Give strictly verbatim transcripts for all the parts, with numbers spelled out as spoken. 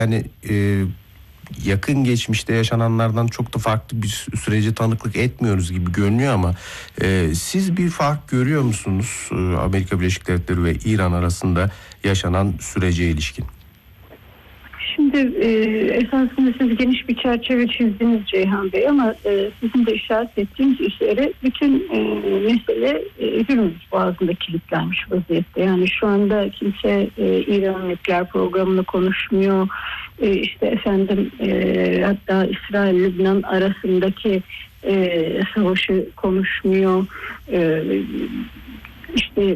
hani e, yakın geçmişte yaşananlardan çok da farklı bir sürece tanıklık etmiyoruz gibi görünüyor ama e, siz bir fark görüyor musunuz e, Amerika Birleşik Devletleri ve İran arasında yaşanan sürece ilişkin? Şimdi e, esasında siz geniş bir çerçeve çizdiniz Ceyhan Bey ama e, sizin de işaret ettiğiniz üzere bütün e, mesele e, Hürmüz Boğazı'nda kilitlenmiş vaziyette. Yani şu anda kimse e, İran nükleer programını konuşmuyor. E, işte efendim e, hatta İsrail-Lübnan arasındaki e, savaşı konuşmuyor. E, işte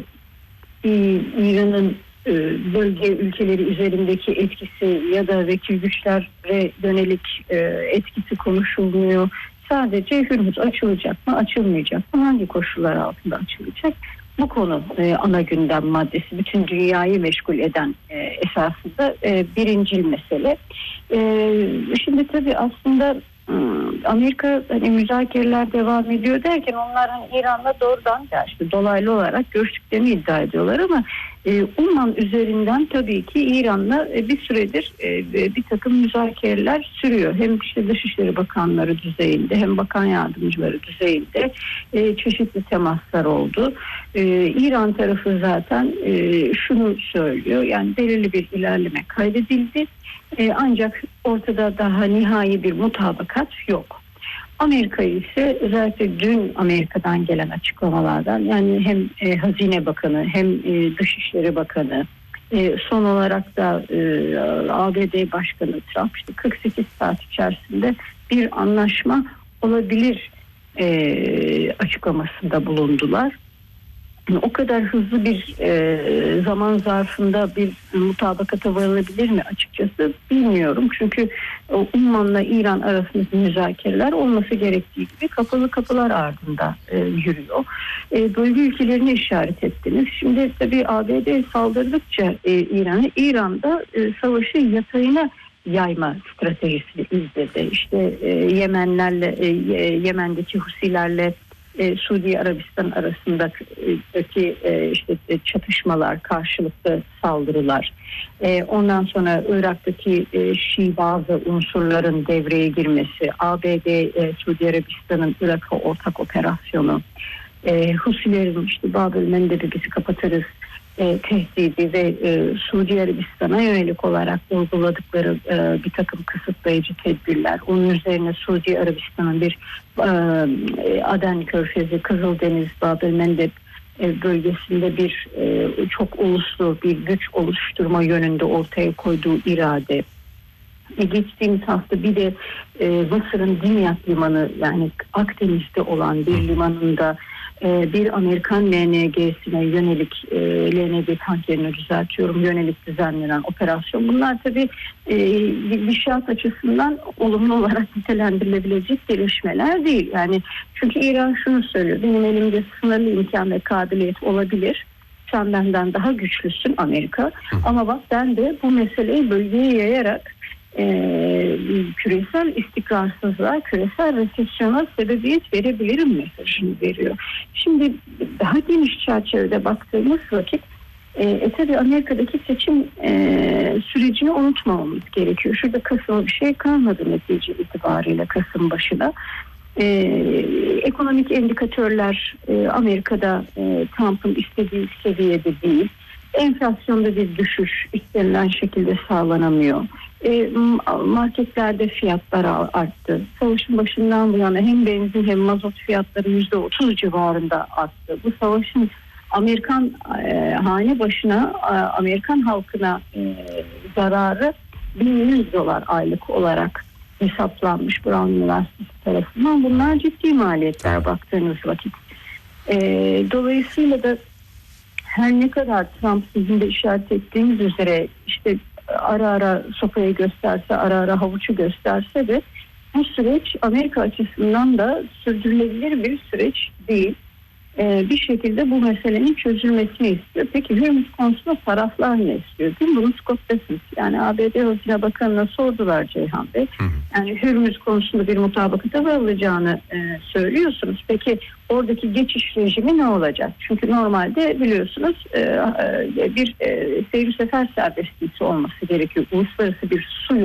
İran'ın bölge ülkeleri üzerindeki etkisi ya da vekil güçlere yönelik etkisi konuşulmuyor. Sadece Hürmüz açılacak mı, açılmayacak mı, hangi koşullar altında açılacak? Bu konu ana gündem maddesi. Bütün dünyayı meşgul eden esasında birincil mesele. Şimdi tabii aslında Amerika hani müzakereler devam ediyor derken onlar hani İran'la doğrudan ya işte dolaylı olarak görüştüklerini iddia ediyorlar ama e, Umman üzerinden tabii ki İran'la e, bir süredir e, bir takım müzakereler sürüyor. Hem işte Dışişleri Bakanları düzeyinde hem bakan yardımcıları düzeyinde e, çeşitli temaslar oldu. E, İran tarafı zaten e, şunu söylüyor, yani belirli bir ilerleme kaydedildi. Ee, ancak ortada daha nihai bir mutabakat yok. Amerika ise özellikle dün Amerika'dan gelen açıklamalardan, yani hem e, Hazine Bakanı hem e, Dışişleri Bakanı, e, son olarak da e, A B D Başkanı Trump işte kırk sekiz saat içerisinde bir anlaşma olabilir e, açıklamasında bulundular. O kadar hızlı bir e, zaman zarfında bir mutabakata varılabilir mi açıkçası bilmiyorum. Çünkü Umman'la İran arasındaki müzakereler olması gerektiği gibi kapalı kapılar ardında e, yürüyor. E, bölge ülkelerini işaret ettiniz. Şimdi tabii A B D saldırdıkça e, İran'a, İran'da e, savaşı yatayına yayma stratejisini izledi. İşte e, Yemenlerle, e, Yemen'deki Husilerle E, Suudi Arabistan arasındaki e, işte çatışmalar, karşılıklı saldırılar, e, ondan sonra Irak'taki e, Şii bazı unsurların devreye girmesi, A B D, e, Suudi Arabistan'ın Irak'a ortak operasyonu, e, Husilerin işte Bab-ül Mendeb'i bizi kapatırız E, tehdidi ve e, Suudi Arabistan'a yönelik olarak uyguladıkları e, bir takım kısıtlayıcı tedbirler. Onun üzerine Suudi Arabistan'ın bir e, Aden Körfezi, Kızıldeniz, Bab-ül Mendeb e, bölgesinde bir e, çok uluslu bir güç oluşturma yönünde ortaya koyduğu irade. E, geçtiğimiz hafta bir de e, Mısır'ın Dimyat Limanı, yani Akdeniz'de olan bir limanında bir Amerikan L N G'sine yönelik, L N G tankerini düzeltiyorum, yönelik düzenlenen operasyon. Bunlar tabii gidişat açısından olumlu olarak nitelendirilebilecek gelişmeler değil. Yani çünkü İran şunu söylüyor: benim elimde sınırlı imkan ve kabiliyet olabilir. Sen benden daha güçlüsün Amerika. Ama bak ben de bu meseleyi bölgeye yayarak Ee, küresel istikrarsızlığa, küresel resesyona sebebiyet verebilirim mesajını veriyor. Şimdi daha geniş çerçevede baktığımız vakit e, e, tabii Amerika'daki seçim e, sürecini unutmamamız gerekiyor. Şurada Kasım'a bir şey kalmadı netice itibariyle, Kasım başına. E, ekonomik indikatörler e, Amerika'da e, Trump'ın istediği seviyede değil. Enflasyonda bir düşüş istenilen şekilde sağlanamıyor. E, marketlerde fiyatlar arttı. Savaşın başından bu yana hem benzin hem mazot fiyatları yüzde otuz civarında arttı. Bu savaşın Amerikan e, hane başına, e, Amerikan halkına e, zararı bin yüz dolar aylık olarak hesaplanmış Brown Üniversitesi tarafından. Bunlar ciddi maliyetler baktığınız vakit. E, dolayısıyla da her ne kadar Trump sizin de işaret ettiğiniz üzere işte ara ara sopayı gösterse, ara ara havuçu gösterse de bu süreç Amerika açısından da sürdürülebilir bir süreç değil. e, bir şekilde bu meselenin çözülmesini istiyor. Peki Hürmüz konusunda taraflar ne istiyor? Değil mi? Bunu Scott Bessent, yani A B D Hazine Bakanı'na sordular Ceyhan Bey. Hı hı. Yani Hürmüz konusunda bir mutabakata varılacağını e, söylüyorsunuz. Peki oradaki geçiş rejimi ne olacak? Çünkü normalde biliyorsunuz e, e, bir e, seyir sefer serbestliği olması gerekiyor. Uluslararası bir su